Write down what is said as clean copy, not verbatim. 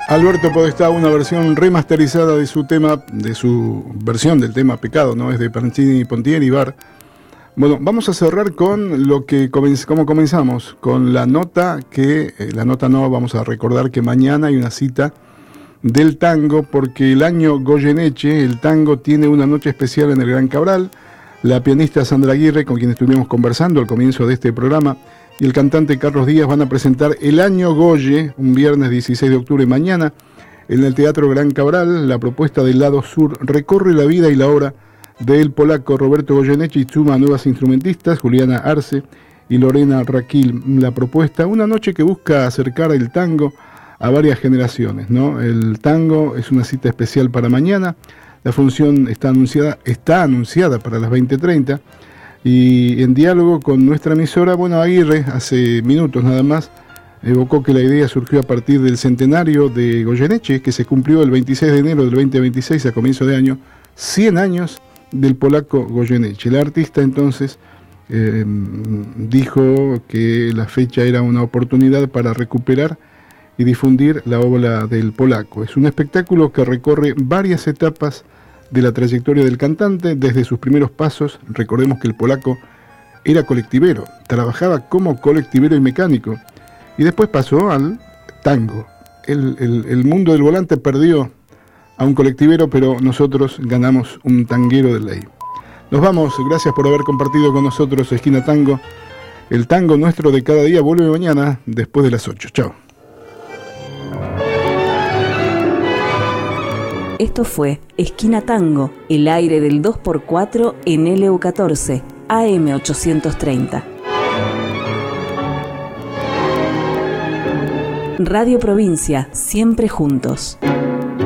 Alberto Podestá, una versión remasterizada de su tema, de su versión del tema Pecado, ¿no? Es de Pancini, Pontier y Bar. Bueno, vamos a cerrar con lo que como comenzamos, con la nota no, vamos a recordar que mañana hay una cita del tango, porque el año Goyeneche, el tango tiene una noche especial en el Gran Cabral. La pianista Sandra Aguirre, con quien estuvimos conversando al comienzo de este programa, y el cantante Carlos Díaz van a presentar el año Goye, un viernes 16 de octubre mañana, en el Teatro Gran Cabral. La propuesta del lado sur recorre la vida y la obra del polaco Roberto Goyeneche y suma a nuevas instrumentistas, Juliana Arce y Lorena Raquil. La propuesta, una noche que busca acercar el tango a varias generaciones, ¿no? El tango es una cita especial para mañana. La función está anunciada para las 20:30. Y en diálogo con nuestra emisora, bueno, Aguirre, hace minutos nada más, evocó que la idea surgió a partir del centenario de Goyeneche, que se cumplió el 26 de enero del 2026, a comienzo de año, 100 años del polaco Goyeneche. El artista entonces dijo que la fecha era una oportunidad para recuperar y difundir la obra del polaco. Es un espectáculo que recorre varias etapas de la trayectoria del cantante, desde sus primeros pasos. Recordemos que el polaco era colectivero, trabajaba como colectivero y mecánico, y después pasó al tango. El mundo del volante perdió a un colectivero, pero nosotros ganamos un tanguero de ley. Nos vamos, gracias por haber compartido con nosotros Esquina Tango. El tango nuestro de cada día vuelve mañana después de las 8. Chao. Esto fue Esquina Tango, el aire del 2x4 en LU14, AM830. Radio Provincia, siempre juntos.